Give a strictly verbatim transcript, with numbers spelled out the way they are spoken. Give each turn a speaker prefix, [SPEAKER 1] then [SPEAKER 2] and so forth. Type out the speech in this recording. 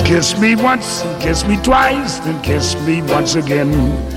[SPEAKER 1] Kiss me once, and kiss me twice, then kiss me once again.